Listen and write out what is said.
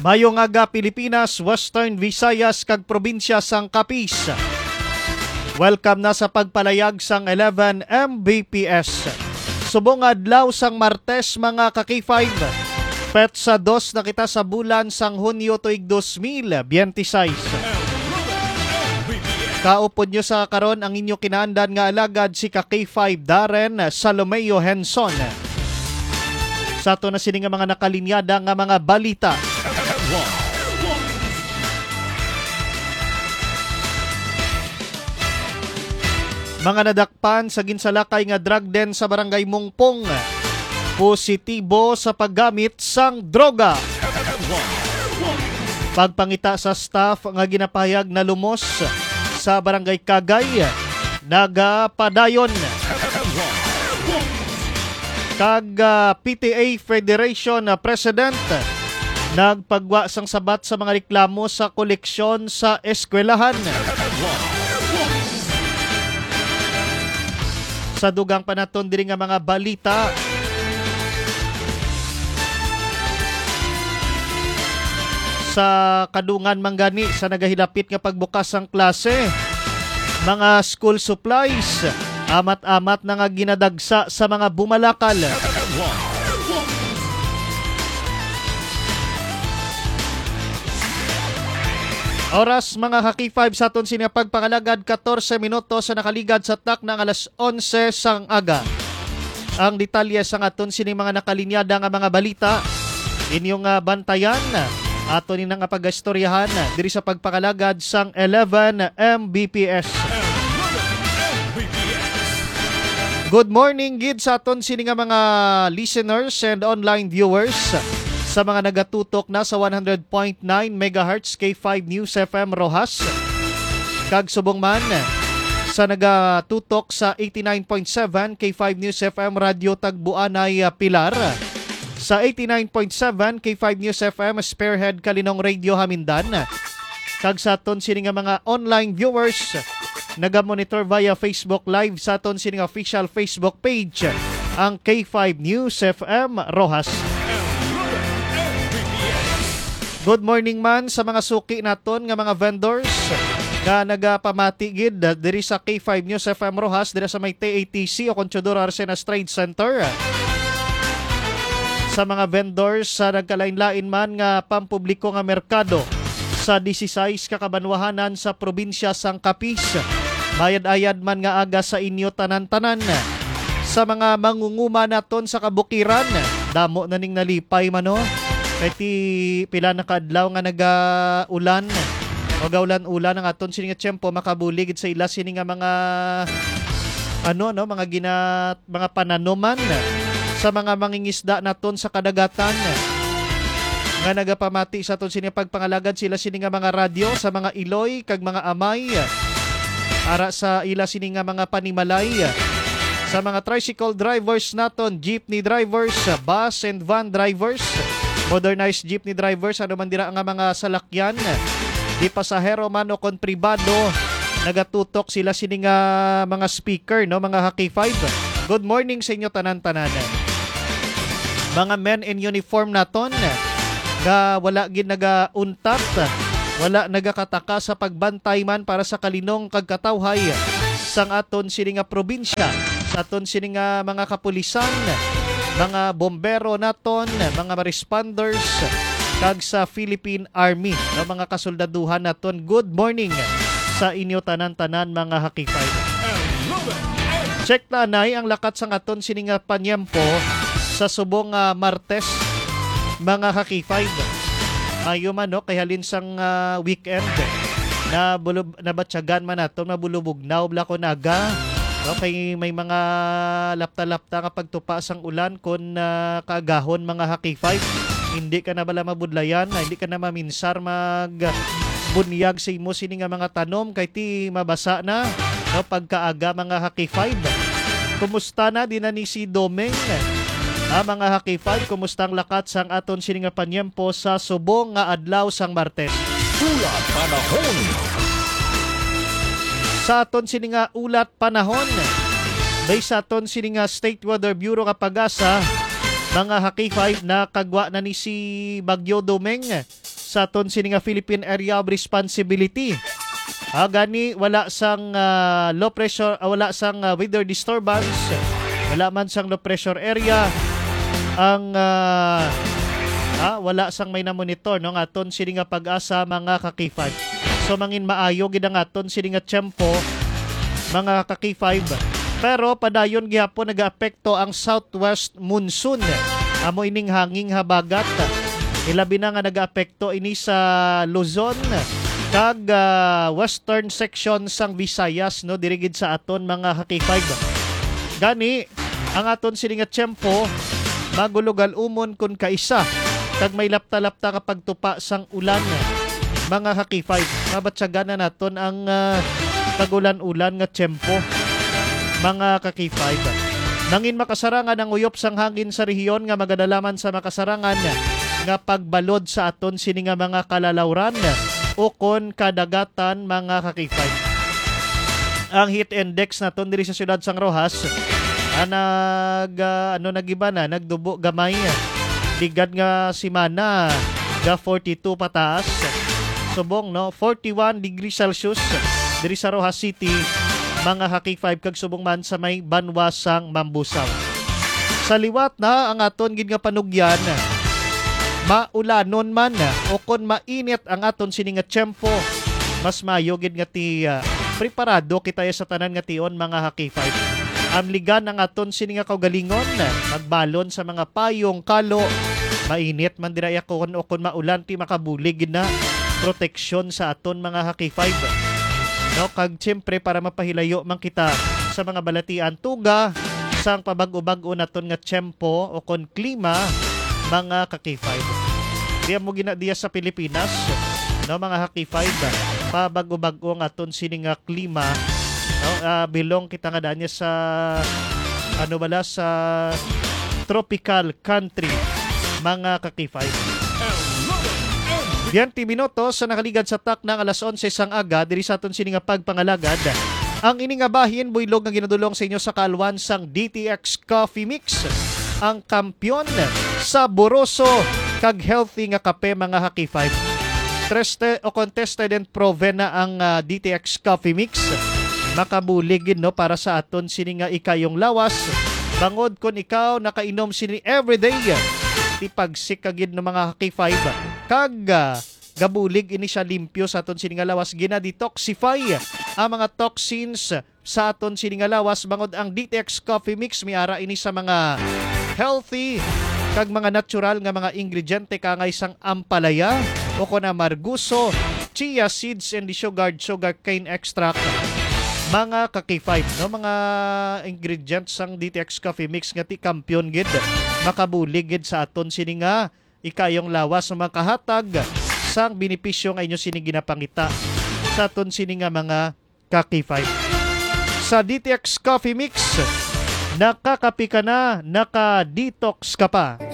Mayong aga Pilipinas, Western Visayas kag probinsya sang Capiz. Welcome na sa pagpalayag sang 11 Mbps. Subong adlaw sang Martes mga ka-K5. Petsa 2 na kita sa bulan sang Hunyo tuig 2026. Kaupod nyo sa karon ang inyo kinaandan nga alagad si ka-K5 Darren Salomeo Henson. Sa ito na sini nga mga nakalinyada nga mga balita. Mga nadakpan sa ginsalakay nga drug den sa barangay Mungpong. Positibo sa paggamit sang droga. Pagpangita sa staff nga ginapahayag na lumos sa barangay Kagay, nagapadayon. Kag PTA Federation President nagpagwa sang sabat sa mga reklamo sa koleksyon sa eskwelahan. Sa dugang panaton diri nga mga balita, sa kadungan manggani sa nagahilapit nga pagbukas sang klase, mga school supplies amat-amat na nga ginadagsa sa mga bumalakal. Oras mga ka-K5 sa aton sinya pagpangalagad 14 minuto sa nakaligad sa tak ng alas 11 sang aga. Ang detalye sa aton sining mga nakalinyada nga mga balita inyong bantayan ato ni nga pag-istoryahan diri sa pagpangalagad sang 11 Mbps. Good morning gid sa aton sini nga mga listeners and online viewers sa mga nagatutok na sa 100.9 MHz K5 News FM Rojas. Kag subong man sa nagatutok sa 89.7 K5 News FM Radio Tagbuanay Pilar. Sa 89.7 K5 News FM Spearhead Kalinong Radio Hamindan. Kag sa aton sini nga mga online viewers naga-monitor via Facebook Live sa aton sini nga official Facebook page ang K5 News FM Rojas. Good morning man sa mga suki naton nga mga vendors nga nagapamatigid diri sa K5 News FM Rojas diri sa may TATC o Conchodoro Arsenas Trade Center. Sa mga vendors sa nagkalain-lain man nga pampubliko nga merkado sa 16 kakabanwahanan sa probinsya sang Capiz. Bayad-ayad man nga aga sa inyo tanan-tanan. Sa mga mangunguma naton sa kabukiran, damo na ning nalipay mano. Peti pila na kadlaw nga naga-ulan o gaulan-ulan ang aton sini nga tiyempo makabuligid sa ila sini nga mga mga pananuman sa mga mangingisda naton sa kadagatan nga nagapamati sa aton sini pagpangalagad sila sini nga mga radyo sa mga iloy kag mga amay ara sa ila sini nga mga panimalay sa mga tricycle drivers naton, jeepney drivers, bus and van drivers, modernized jeepney drivers, ano man dira nga mga salakyan, di pasahero man o kon pribado, nagatutok sila sini nga mga speaker, no, mga ka-K5. Good morning sa inyo tanan-tanan. Mga men in uniform naton, nga wala gid nagauntat, wala nagakataka sa pagbantay man para sa kalinong kagkatawhay sang aton sini nga probinsya, sa aton sini nga mga kapulisan, mga bombero naton, mga responders, kag sa Philippine Army, no, mga kasoldaduhan naton. Good morning sa inyo tanan-tanan mga ka-K5. Check tanay ang lakat sang aton sini nga panyempo sa subong Martes mga ka-K5. Ayo man no kay halin sang weekend na nabatyagan man naton mabulubugnaw bla ko naga. Okay, may mga lapta-lapta kapag tupas ang ulan kon kaagahon mga ka-K5. Hindi ka na bala mabudlayan, hindi ka na maminsar magbunyag sa imo sini nga mga tanom kay ti mabasa na no, pagkaaga mga ka-K5. Kumusta na din na ni si Domeng? Mga ka-K5, kumusta ang lakat sang aton sini nga panyempo sa subong nga adlaw sang Martes? Ulat panahon. Sa aton sini nga ulat panahon, based sa aton sini nga State Weather Bureau kapag-asa, mga ka-K5 na kagwa na ni si Bagyo Domeng sa aton sini nga Philippine Area of Responsibility. Gani wala sang low pressure, wala sang weather disturbance, wala man sang low pressure area. Ang wala sang may na-monitor no nga aton sini nga pag-asa mga kakifad. So mangin maayo gid ang aton sini nga tiyempo mga kakifad. Pero padayon gyapon nagaapekto ang southwest monsoon. Amo ining hanging habagat. Ilabi na nga nagaapekto ini sa Luzon kag western section sang Visayas no dirigid sa aton mga kakifad. Gani ang aton sini nga tiyempo magulugal umon kun kaisa kag may lapta-lapta kapag tupa sang ulan mga kakifay. Mabatsaganan naton ang tagulan-ulan nga tiyempo mga kakifay. Nangin makasarangan ang uyop sang hangin sa rehiyon nga magadalaman sa makasarangan nga pagbalod sa aton sini nga mga kalalawran o kon kadagatan mga kakifay. Ang heat index naton diri sa siyudad sang Rojas nagiba na nagdubo gamay digad nga simana ga 42 pataas subong no 41 degrees Celsius diri sa Rojas City mga hakik 5 kag subong man sa may banwasang Mambusaw. Sa liwat na ang aton gid nga panugyan maulanon man o kon mainit ang aton sini nga tiyempo mas mayo gid nga ti preparado kita sa tanan nga tion mga hakik 5. Amligan ang aton sini nga kaugalingon magbalon sa mga payong kalo mainit man dira yakon o kon maulan ti makabulig na proteksyon sa aton mga hakik 5. No, kag siyempre para mapahilayo man kita sa mga balatian tuga sang pabag-ubag-o naton nga tiyempo o kon klima mga kakifay. Diya mo ginadiya sa Pilipinas no mga hakifay pabag-ubag-o nga aton sini nga klima no, bilong kita nga danya sa sa tropical country mga kakifay. 20 minutos sa nakaligad sa tak ng alas 11 sang aga diri sa aton sini nga pagpangalagad. Ang ini nga bahin builog nga ginadulong sa inyo sa kalwan sang DTX Coffee Mix, ang kampyon sa boroso kag healthy nga kape mga haki 5. Contested and proven na ang DTX Coffee Mix. Makabuligid no para sa aton sini nga ikayong lawas. Bangod kon ikaw nakainom sini everyday ti pagsikagid ng mga haki 5 kag gabulig ini siya limpyo sa aton sini nga lawas gina-detoxify ang mga toxins sa aton sini nga lawas. Bangod ang DTX Coffee Mix miara ini sa mga healthy kag mga natural nga mga ingrediente kangay sang ampalaya o kon amarguso, chia seeds and the sugar cane extract mga kaki 5 no mga ingredients sang DTX Coffee Mix nga ti kampiyon gid makabulig gid sa aton sini nga ikayong lawas na makahatag sang benepisyo nga inyo sini ginapangita sa aton sini nga mga kaki 5. Sa DTX Coffee Mix nakakapi ka na, naka-detox ka pa.